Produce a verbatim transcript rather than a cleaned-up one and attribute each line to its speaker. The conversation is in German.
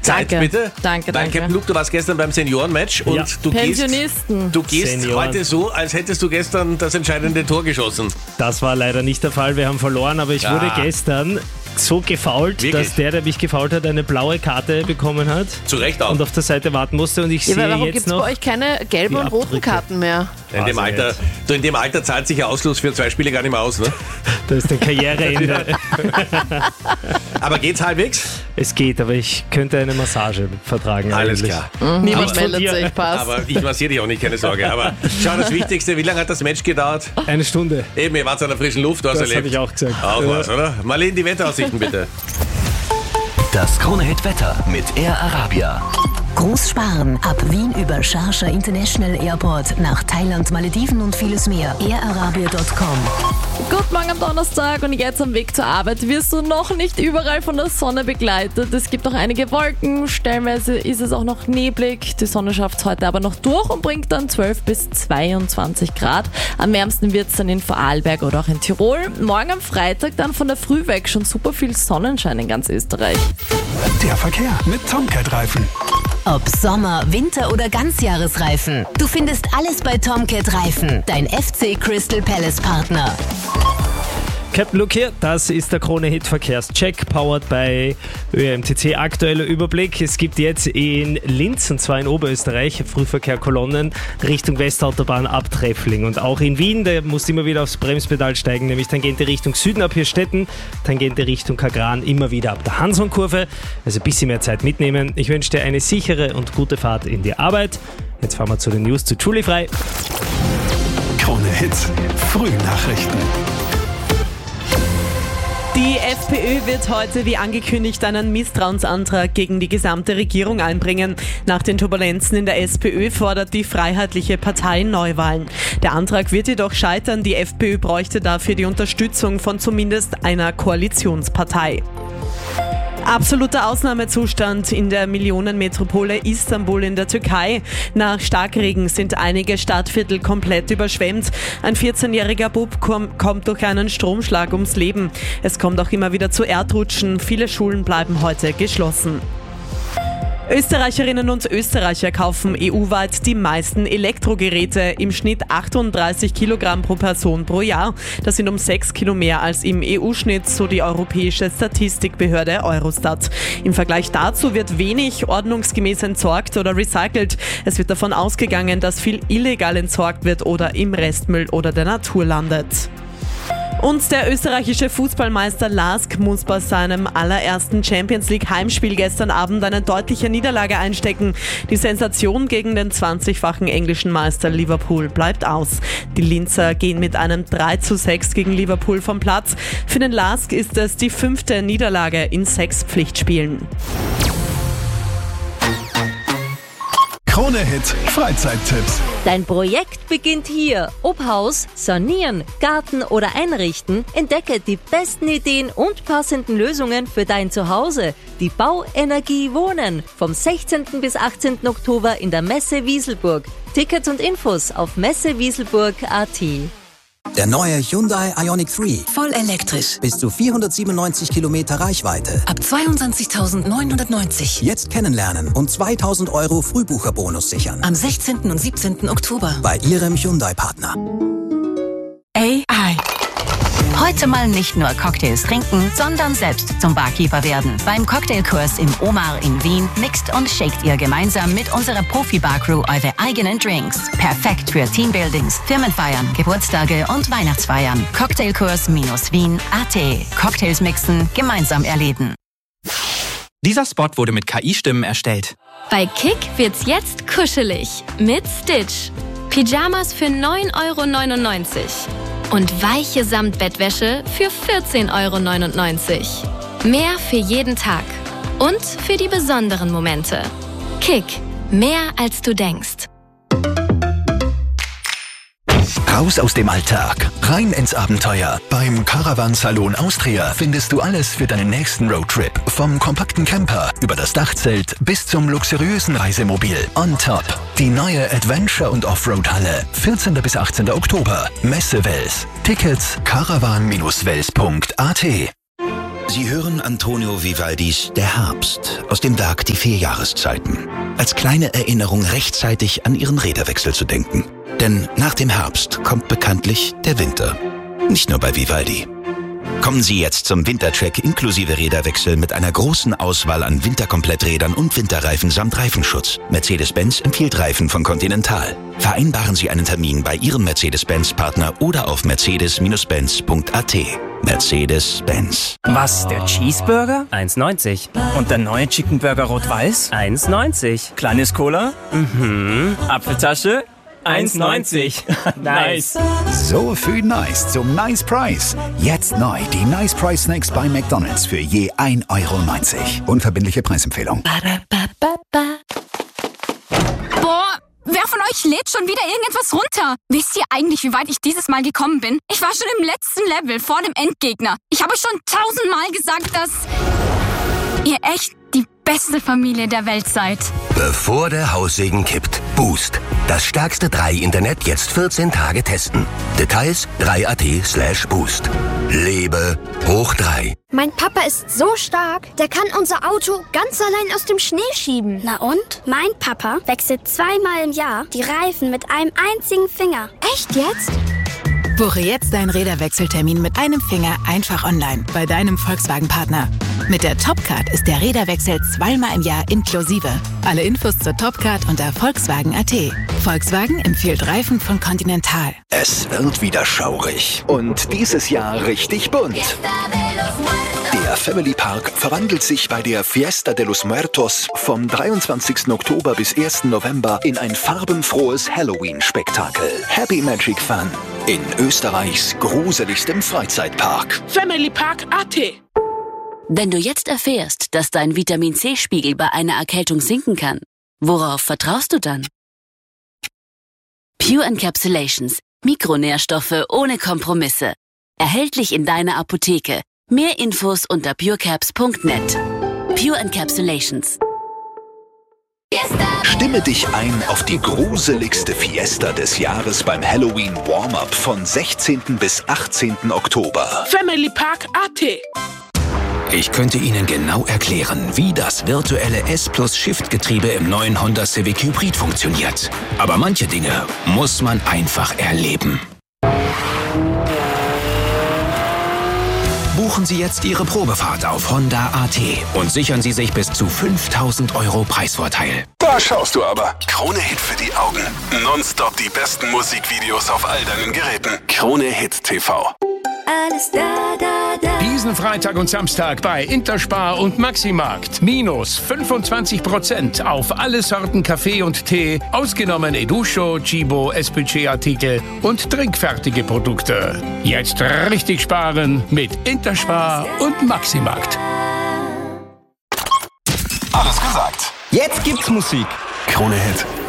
Speaker 1: Zeit,
Speaker 2: danke.
Speaker 1: bitte.
Speaker 2: Danke,
Speaker 1: Dein
Speaker 2: danke.
Speaker 1: Captain Luke, du warst gestern beim Seniorenmatch und
Speaker 3: Ja.
Speaker 1: du gehst,
Speaker 2: Pensionisten.
Speaker 1: du gehst
Speaker 3: Senioren.
Speaker 1: heute so, als hättest du gestern das entscheidende Tor geschossen.
Speaker 3: Das war leider nicht der Fall, wir haben verloren, aber ich
Speaker 1: Ah.
Speaker 3: wurde gestern so gefoult,
Speaker 1: Wirklich?
Speaker 3: dass der, der mich gefoult hat, eine blaue Karte bekommen hat
Speaker 1: Zu Recht auch.
Speaker 3: und auf der Seite warten musste und ich
Speaker 2: Ja, aber
Speaker 3: sehe
Speaker 2: warum
Speaker 3: jetzt
Speaker 2: gibt es
Speaker 3: noch...
Speaker 2: bei euch keine gelben
Speaker 3: die
Speaker 2: und roten
Speaker 3: Abdrücke.
Speaker 2: Karten mehr?
Speaker 1: In dem,
Speaker 3: Also
Speaker 1: Alter,
Speaker 3: jetzt.
Speaker 1: du, in dem Alter zahlt sich ja Ausschluss für zwei Spiele gar nicht mehr aus. Ne?
Speaker 3: Da ist ein Karriereende.
Speaker 1: Aber geht's halbwegs?
Speaker 3: Es geht, aber ich könnte eine Massage vertragen.
Speaker 1: Alles
Speaker 3: eigentlich.
Speaker 1: klar.
Speaker 2: Niemand
Speaker 3: Aber-
Speaker 2: meldet
Speaker 3: dir-
Speaker 2: sich, passt.
Speaker 1: Aber ich massiere dich auch nicht, keine Sorge. Aber schau, das Wichtigste, wie lange hat das Match gedauert?
Speaker 3: Eine Stunde.
Speaker 1: Eben, ihr wart an der frischen Luft, du hast
Speaker 3: Das
Speaker 1: erlebt.
Speaker 3: habe ich auch gesagt.
Speaker 1: Auch
Speaker 3: Ja.
Speaker 1: was, oder? Marlene, die Wetteraussichten bitte.
Speaker 4: Das Krone-Hit-Wetter mit Air Arabia.
Speaker 5: Groß sparen. Ab Wien über Sharjah International Airport nach Thailand, Malediven und vieles mehr. air arabia punkt com.
Speaker 2: Guten Morgen am Donnerstag und jetzt am Weg zur Arbeit wirst du noch nicht überall von der Sonne begleitet. Es gibt noch einige Wolken, stellenweise ist es auch noch neblig. Die Sonne schafft es heute aber noch durch und bringt dann zwölf bis zweiundzwanzig Grad. Am wärmsten wird es dann in Vorarlberg oder auch in Tirol. Morgen am Freitag dann von der Früh weg schon super viel Sonnenschein in ganz Österreich.
Speaker 6: Der Verkehr mit Tomcat-Reifen.
Speaker 5: Ob Sommer, Winter oder Ganzjahresreifen. Du findest alles bei Tomcat Reifen, dein F C Crystal Palace Partner.
Speaker 3: Captain Luke hier, das ist der Krone-Hit-Verkehrscheck, powered by Ö M T C. Aktueller Überblick. Es gibt jetzt in Linz, und zwar in Oberösterreich, Frühverkehrkolonnen Richtung Westautobahn ab Treffling. Und auch in Wien, da musst du immer wieder aufs Bremspedal steigen, nämlich Tangente Richtung Süden ab Hirstetten, Tangente Richtung Kagran immer wieder ab der Hansonkurve. Also ein bisschen mehr Zeit mitnehmen. Ich wünsche dir eine sichere und gute Fahrt in die Arbeit. Jetzt fahren wir zu den News zu Julie frei.
Speaker 6: Krone-Hit. Frühnachrichten.
Speaker 7: Die FPÖ wird heute, wie angekündigt, einen Misstrauensantrag gegen die gesamte Regierung einbringen. Nach den Turbulenzen in der SPÖ fordert die Freiheitliche Partei Neuwahlen. Der Antrag wird jedoch scheitern. Die FPÖ bräuchte dafür die Unterstützung von zumindest einer Koalitionspartei. Absoluter Ausnahmezustand in der Millionenmetropole Istanbul in der Türkei. Nach Starkregen sind einige Stadtviertel komplett überschwemmt. Ein vierzehnjähriger Bub komm, kommt durch einen Stromschlag ums Leben. Es kommt auch immer wieder zu Erdrutschen. Viele Schulen bleiben heute geschlossen. Österreicherinnen und Österreicher kaufen E U-weit die meisten Elektrogeräte, im Schnitt achtunddreißig Kilogramm pro Person pro Jahr. Das sind um sechs Kilo mehr als im E U-Schnitt, so die europäische Statistikbehörde Eurostat. Im Vergleich dazu wird wenig ordnungsgemäß entsorgt oder recycelt. Es wird davon ausgegangen, dass viel illegal entsorgt wird oder im Restmüll oder der Natur landet. Und der österreichische Fußballmeister Lask muss bei seinem allerersten Champions League Heimspiel gestern Abend eine deutliche Niederlage einstecken. Die Sensation gegen den zwanzigfachen englischen Meister Liverpool bleibt aus. Die Linzer gehen mit einem drei zu sechs gegen Liverpool vom Platz. Für den Lask ist es die fünfte Niederlage in sechs Pflichtspielen.
Speaker 6: Krone-Hit Freizeittipps.
Speaker 8: Dein Projekt beginnt hier. Ob Haus, Sanieren, Garten oder Einrichten, entdecke die besten Ideen und passenden Lösungen für dein Zuhause. Die Bauenergie Wohnen. Vom sechzehnten bis achtzehnten Oktober in der Messe Wieselburg. Tickets und Infos auf messewieselburg punkt a t.
Speaker 9: Der neue Hyundai Ioniq drei.
Speaker 5: Voll elektrisch.
Speaker 9: Bis zu vierhundertsiebenundneunzig Kilometer Reichweite.
Speaker 5: Ab zweiundzwanzigtausendneunhundertneunzig.
Speaker 9: Jetzt kennenlernen und zweitausend Euro Frühbucherbonus sichern.
Speaker 5: Am sechzehnten und siebzehnten Oktober.
Speaker 9: Bei Ihrem Hyundai-Partner.
Speaker 5: A I.
Speaker 10: Heute mal nicht nur Cocktails trinken, sondern selbst zum Barkeeper werden. Beim Cocktailkurs im Omar in Wien mixt und shakt ihr gemeinsam mit unserer Profi-Bar-Crew eure eigenen Drinks. Perfekt für Teambuildings, Firmenfeiern, Geburtstage und Weihnachtsfeiern. Cocktailkurs-wien punkt a t. Cocktails mixen, gemeinsam erleben.
Speaker 11: Dieser Spot wurde mit K I-Stimmen erstellt.
Speaker 12: Bei Kick wird's jetzt kuschelig mit Stitch. Pyjamas für neun Euro neunundneunzig. Und weiche Samtbettwäsche für vierzehn Euro neunundneunzig. Mehr für jeden Tag. Und für die besonderen Momente. Kick. Mehr als du denkst.
Speaker 4: Raus aus dem Alltag, rein ins Abenteuer. Beim Caravan-Salon Austria findest du alles für deinen nächsten Roadtrip. Vom kompakten Camper über das Dachzelt bis zum luxuriösen Reisemobil. On top die neue Adventure- und Offroad-Halle. vierzehnten bis achtzehnten Oktober. Messe Wels. Tickets caravan Bindestrich wels punkt a t.
Speaker 13: Sie hören Antonio Vivaldis Der Herbst aus dem Werk Die vier Jahreszeiten. Als kleine Erinnerung rechtzeitig an Ihren Räderwechsel zu denken. Denn nach dem Herbst kommt bekanntlich der Winter. Nicht nur bei Vivaldi. Kommen Sie jetzt zum Wintercheck inklusive Räderwechsel mit einer großen Auswahl an Winterkompletträdern und Winterreifen samt Reifenschutz. Mercedes-Benz empfiehlt Reifen von Continental. Vereinbaren Sie einen Termin bei Ihrem Mercedes-Benz-Partner oder auf mercedes Benz punkt a t. Mercedes-Benz.
Speaker 14: Was, der Cheeseburger? eins neunzig. Und der neue Chicken Burger Rot-Weiß? eins neunzig. Kleines Cola? Mhm. Apfeltasche? eins neunzig. Nice.
Speaker 15: So viel Nice zum Nice Price. Jetzt neu die Nice Price Snacks bei McDonald's für je ein Euro neunzig. Unverbindliche Preisempfehlung.
Speaker 16: Boah, wer von euch lädt schon wieder irgendetwas runter? Wisst ihr eigentlich, wie weit ich dieses Mal gekommen bin? Ich war schon im letzten Level vor dem Endgegner. Ich habe euch schon tausendmal gesagt, dass ihr echt die beste Familie der Welt seid.
Speaker 17: Bevor der Haussegen kippt. Boost. Das stärkste drei Internet jetzt vierzehn Tage testen. Details drei punkt a t slash boost. Lebe hoch drei.
Speaker 18: Mein Papa ist so stark, der kann unser Auto ganz allein aus dem Schnee schieben.
Speaker 19: Na und? Mein Papa wechselt zweimal im Jahr die Reifen mit einem einzigen Finger.
Speaker 18: Echt jetzt?
Speaker 20: Buche jetzt deinen Räderwechseltermin mit einem Finger einfach online bei deinem Volkswagen-Partner. Mit der Topcard ist der Räderwechsel zweimal im Jahr inklusive. Alle Infos zur Topcard unter Volkswagen punkt a t. Volkswagen empfiehlt Reifen von Continental.
Speaker 4: Es wird wieder schaurig und dieses Jahr richtig bunt. Der Family Park verwandelt sich bei der Fiesta de los Muertos vom dreiundzwanzigsten Oktober bis ersten November in ein farbenfrohes Halloween-Spektakel. Happy Magic Fun in Österreichs gruseligstem Freizeitpark.
Speaker 21: Family Park punkt a t.
Speaker 22: Wenn du jetzt erfährst, dass dein Vitamin-C-Spiegel bei einer Erkältung sinken kann, worauf vertraust du dann? Pure Encapsulations. Mikronährstoffe ohne Kompromisse. Erhältlich in deiner Apotheke. Mehr Infos unter purecaps punkt net. Pure Encapsulations.
Speaker 4: Stimme dich ein auf die gruseligste Fiesta des Jahres beim Halloween Warm-Up von sechzehnten bis achtzehnten Oktober.
Speaker 21: Family Park punkt a t.
Speaker 13: Ich könnte Ihnen genau erklären, wie das virtuelle S-Plus-Shift-Getriebe im neuen Honda Civic Hybrid funktioniert. Aber manche Dinge muss man einfach erleben. Buchen Sie jetzt Ihre Probefahrt auf Honda punkt a t und sichern Sie sich bis zu fünftausend Euro Preisvorteil.
Speaker 6: Da schaust du aber. Krone Hit für die Augen. Nonstop die besten Musikvideos auf all deinen Geräten. Krone Hit T V.
Speaker 23: Alles da, da, da. Diesen Freitag und Samstag bei Interspar und Maximarkt. Minus fünfundzwanzig Prozent auf alle Sorten Kaffee und Tee, ausgenommen Educho, Chibo, S P C-Artikel und trinkfertige Produkte. Jetzt richtig sparen mit Interspar und Maximarkt.
Speaker 6: Alles gesagt.
Speaker 24: Jetzt gibt's Musik.
Speaker 6: Krone Hit.